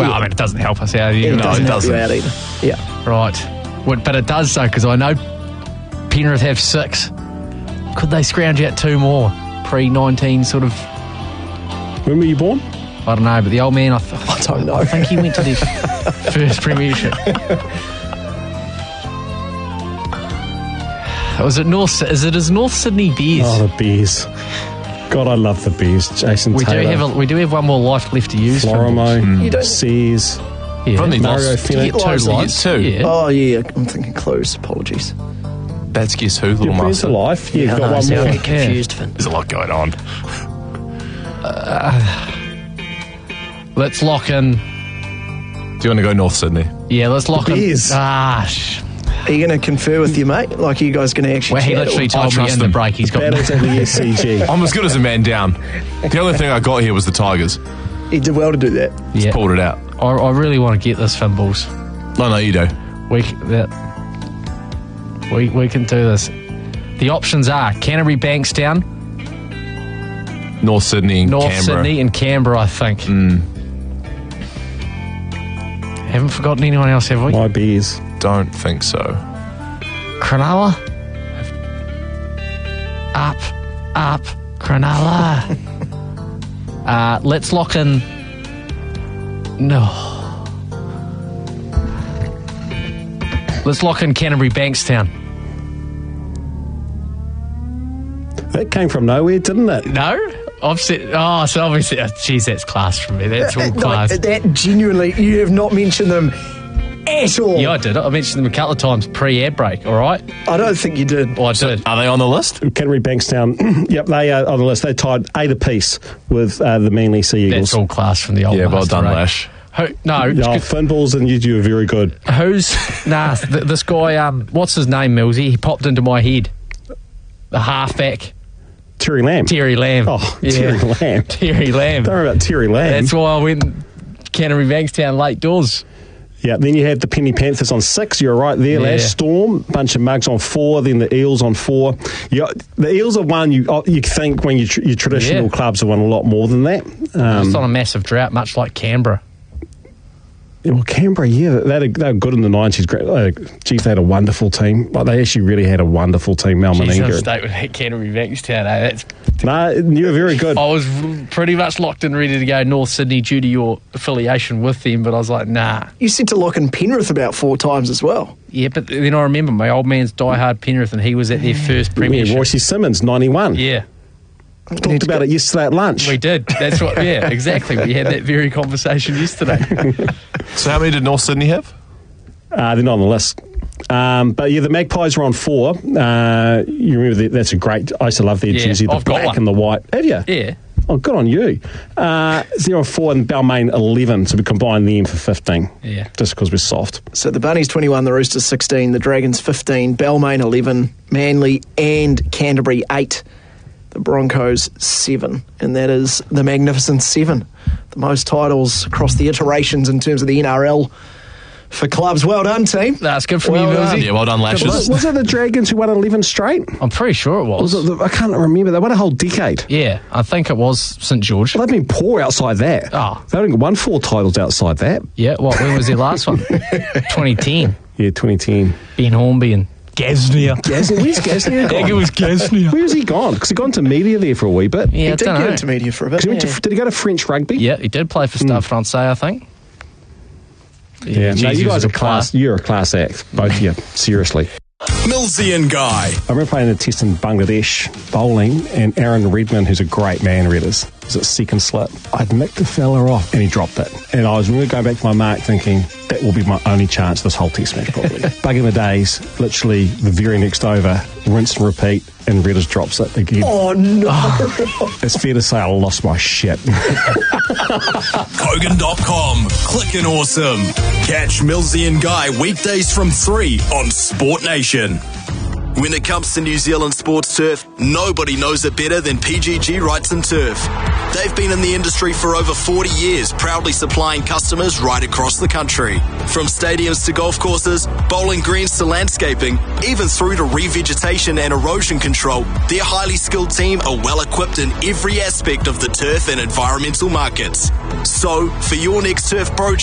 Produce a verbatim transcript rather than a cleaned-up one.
Well, Yeah. I mean, it doesn't help us out. It You know, doesn't it help you doesn't. out either. Yeah. Right. Well, but it does, though, because I know Penrith have six. Could they scrounge out two more? pre nineteen sort of... When were you born? I don't know, but the old man, I, th- I don't know. I think he went to their first premiership. Was it North? Is it as North Sydney Bears? Oh, the Bears. God, I love the Bears. Jason we Taylor. do have a, we do have one more life left to use. Florimo, from You don't- Sears, yeah. From the Mario lost. You Fennick. get two lives, lives. you get two. Yeah. Oh, yeah. I'm thinking clues. Apologies. That's Guess Who, Little Your friends Master. are life. Yeah, I you've got know, one see, I more. get confused, Finn. There's a lot going on. Let's lock in. Do you want to go North Sydney? Yeah, let's lock in. Bears. Ah, sh- Are you going to confer with your mate? Like, are you guys going to actually well, he chat, literally or- told me trust in the him. break he's got. Battles at the S C G. I'm as good as a man down. The only thing I got here was the Tigers. He did well to do that. Yeah. Pulled it out. I, I really want to get this, Fimbles. No, no, you do. We c- that we we can do this. The options are Canterbury, Bankstown, North Sydney and North Canberra. Sydney, and Canberra. I think. Mm, Haven't forgotten anyone else, have we? My Bears. don't think so. Cronulla. Up, up, Cronulla. uh, let's lock in. No. Let's lock in Canterbury, Bankstown. That came from nowhere, didn't it? No, I've said. Oh, so obviously, oh, geez, that's class from me. That's all Like, class. that genuinely, you have not mentioned them at all. Yeah, I did. I mentioned them a couple of times pre-ad break. All right. I don't think you did. Well, I did. Are they on the list? Canterbury, Bankstown. Yep, they are on the list. They tied eight apiece with uh, the Manly Sea Eagles. That's all class from the old. Yeah, well master, done, eh? Lash. Who, no, Oh, Finballs and you, you were very good. who's nah? Th- this guy, um, what's his name, Millsy? He popped into my head. The halfback, Terry Lamb. Terry Lamb. Oh, Yeah. Terry Lamb. Terry Lamb. Don't worry about Terry Lamb. That's why I went Canterbury, Bankstown late doors. Yeah, then you had the Penny Panthers on six. You're right there, Yeah. Lash. Storm, bunch of mugs on four. Then the Eels on four. You, the Eels are one you you think when you tr- your traditional Yeah. clubs have won a lot more than that. It's Um, on a massive drought, much like Canberra. yeah, well, Canberra, yeah, they were, they were good in the nineties. Great, uh, geez, they had a wonderful team. Like, they actually really had a wonderful team. Mal Jeez, I'm Meninga. stoked with that Canterbury, Bankstown. Eh? That's No, you were very good. I was pretty much locked and ready to go North Sydney due to your affiliation with them, but I was like, nah. You said to lock in Penrith about four times as well. Yeah, but then I remember my old man's diehard Penrith, and he was at their first Yeah, premiership. Royce Simmons, ninety-one. Yeah, Talked about it yesterday at lunch. we did. That's what. Yeah, exactly. We had that very conversation yesterday. So how many did North Sydney have? Uh, they're not on the list. Um, but yeah, the Magpies are on four. Uh, you remember that, that's a great. I used to love their Yeah, jersey, the I've got black one. and the white. Have you? Yeah. Oh, good on you. Uh, zero and four and Balmain eleven. So we combine them for fifteen. Yeah. Just because we're soft. So the Bunnies twenty-one, the Roosters sixteen, the Dragons fifteen, Balmain eleven, Manly and Canterbury eight, the Broncos seven, and that is the Magnificent Seven, the most titles across the iterations in terms of the N R L for clubs. Well done, team. That's good from Well you, done. Millsy. Yeah, well done, Was, Lashes. was it the Dragons who won eleven straight? I'm pretty sure it was. Was it the, I can't remember. They won a whole decade. Yeah, I think it was St George. Well, they've been poor outside that. Oh. They only won four titles outside that. Yeah, what? When was their last one? twenty ten. Yeah, twenty ten. Ben Hornby and Gasnier. Gasnier, where's Gasnier I think it gone? was Gasnier. Where's he gone? Because he gone to media there for a wee bit. Yeah, He I did don't go know. into media for a bit. 'Cause he went Yeah. to, did he go to French rugby? Yeah, he did play for Stade Francais, I think. Yeah, no, geez, you he was guys a are class. You're a class act, both of you. Seriously. Millsy and Guy. I remember playing a test in Bangladesh bowling, and Aaron Redman, who's a great man, Redders, was at second slip. I'd nicked the fella off, and he dropped it. And I was really going back to my mark, thinking that will be my only chance this whole test match, probably. Back in the days, literally the very next over, rinse and repeat, and Redders drops it again. Oh, no. It's fair to say I lost my shit. Kogan dot com. Clickin' awesome. Catch Millsy and Guy weekdays from three on Sport Nation. When it comes to New Zealand sports turf, nobody knows it better than P G G Rights and Turf. They've been in the industry for over forty years, proudly supplying customers right across the country. From stadiums to golf courses, bowling greens to landscaping, even through to revegetation and erosion control, their highly skilled team are well equipped in every aspect of the turf and environmental markets. So, for your next turf project,